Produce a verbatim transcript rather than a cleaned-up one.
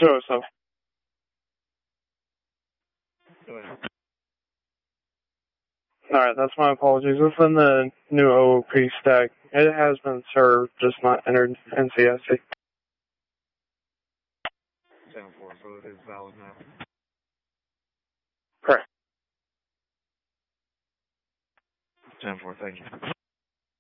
two oh seven. Go ahead. Alright, that's my apologies. Within the new O O P stack, it has been served, just not entered N C S C. seven four, so it is valid now. Correct. ten four, thank you.